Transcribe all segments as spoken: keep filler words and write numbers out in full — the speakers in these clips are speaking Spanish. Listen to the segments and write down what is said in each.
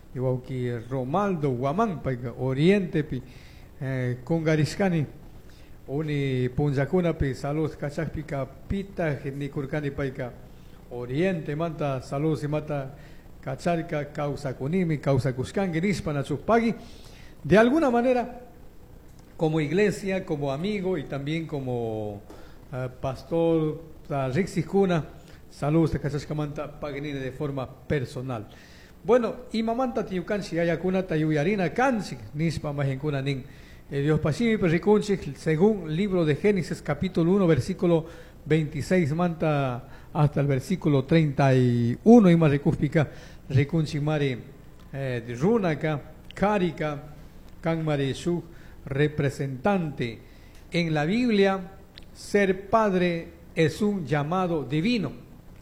Iwauki Romaldo Guamán, paika Oriente, pi eh, Congariscani, Uni Punzacuna, pi salud, Cachapika, Pita, Nikurcani, paika Oriente, manta, salud, si mata, Cacharca, causa Kunimi, causa Cuscan, Guirispan, Pagi. De alguna manera, como iglesia, como amigo y también como uh, pastor, Rixicuna, saludos de Cachascamanta, Paganini de forma personal. Bueno, y mamanta tiucanchi ayacuna tayuyarina canchi, nispa majencuna nin. Dios pasimi perricunchi, según libro de Génesis, capítulo uno, versículo veintiséis, manta hasta el versículo treinta y uno, y más recúspica, recunchi mari eh, de runaka, karika, can mari su representante. En la Biblia, ser padre es un llamado divino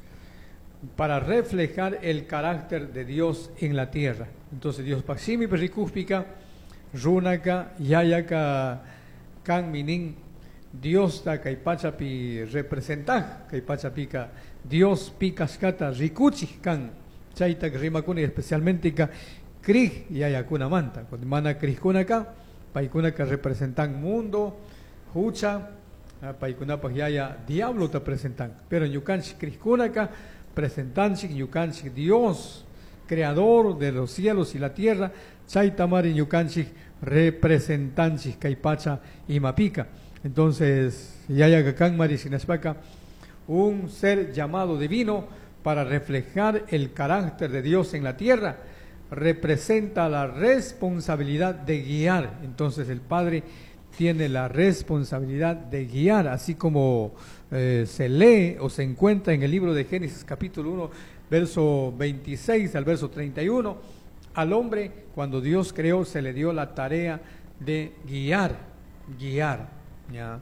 para reflejar el carácter de Dios en la tierra. Entonces, Dios Paximi Pericúspica, Runaka, Yayaka, Kan Minin, Dios ta Kaipachapi representa, Kaipachapica, Dios Picascata, Rikuchi, Kan, Chaita Rimakuni, especialmente Ka, Krig, Yayakuna Manta, con Mana Kriskunaka, Paikunaka representan mundo, Hucha, Paikunapa Yaya, Diablo te presentan, pero en Yukanchi Kriskunaka, presentanchik yukanchik Dios, creador de los cielos y la tierra, chaitamari yukanchik representanchik Kaipacha y Mapica. Entonces, yaya kakanmari sinaspaca, un ser llamado divino para reflejar el carácter de Dios en la tierra, representa la responsabilidad de guiar. Entonces el Padre tiene la responsabilidad de guiar, así como eh, se lee o se encuentra en el libro de Génesis capítulo uno, verso veintiséis al verso treinta y uno, al hombre cuando Dios creó se le dio la tarea de guiar, guiar, ¿ya?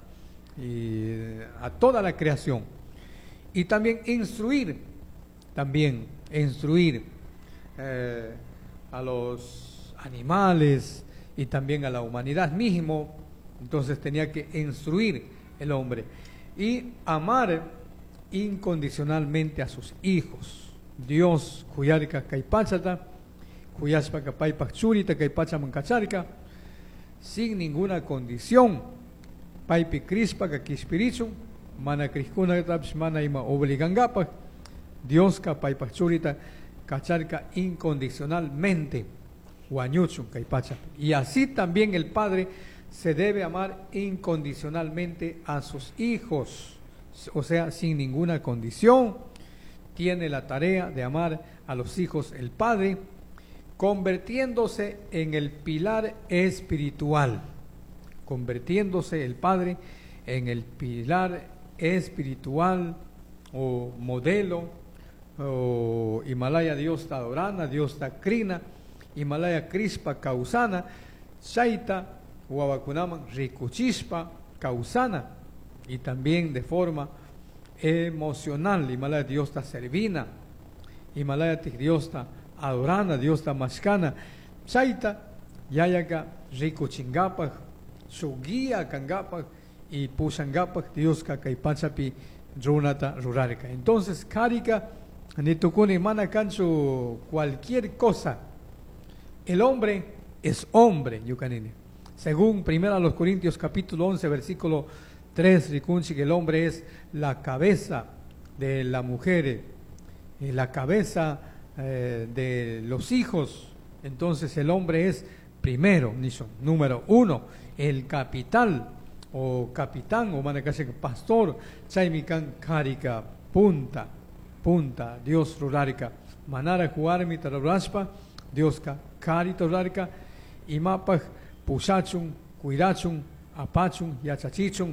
Y a toda la creación, y también instruir, también instruir eh, a los animales y también a la humanidad mismo. Entonces tenía que instruir el hombre y amar incondicionalmente a sus hijos. Dios, cuyarica caipachata, cuyaspa capaipachurita, caipacha mancacharca, sin ninguna condición. Paipi crispa, caquispirichum, mana criscuna, mana ima obligangapa, Dios capaipachurita, cacharca incondicionalmente, guañuchum, caipacha. Y así también el Padre se debe amar incondicionalmente a sus hijos, o sea, sin ninguna condición. Tiene la tarea de amar a los hijos el Padre, convirtiéndose en el pilar espiritual, convirtiéndose el Padre en el pilar espiritual o modelo, o Himalaya Dios Tadorana, Dios Takrina, Himalaya Crispa Causana, Shaita, Huabacunaman, Ricuchispa, Causana, y también de forma emocional, Himalaya Diosta Servina, Himalaya Diosta Adorana, Diosta Mashkana, Chaita, Yayaka, Ricuchingapa, Suguía Kangapa y Pusangapa, Dioska Kaipachapi, Runata Rurarica. Entonces, Karika, Nitukuni Manakanchu, cualquier cosa, el hombre es hombre, Yucanini. Según primero a los Corintios capítulo once, versículo tres, Ricunchi, que el hombre es la cabeza de la mujer, y la cabeza eh, de los hijos. Entonces el hombre es primero, número uno, el capital o capitán o manacase pastor, chaimican karika, punta, punta, Dios rurarica, manara juarmi tararaspa, Dios ka karita rurarica, y mapa pusachun, cuirachun, apachun, yachachichun,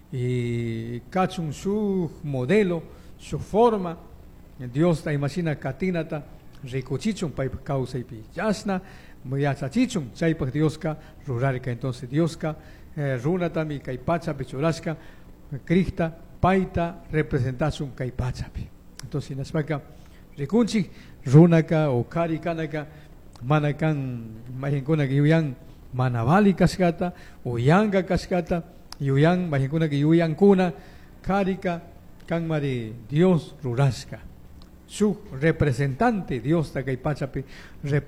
y cachun su modelo, su forma. Dios ta imagina katinata, ricuchichun, paip causa y pi yasna, yachachichun, chaipa Dios ka rurarica. Entonces Dios ka eh, runata mi caipacha pichurasca, crista, paita, representación caipachapi. Entonces en aspaca ricunchi, runaka o karikanaka, manakan, majincuna que yuyan manavali cascata, uyanga cascata, yuyan, majincuna que yuyan cuna, karika, kanmari, Dios rurasca. Su representante, Dios ta caipachapi,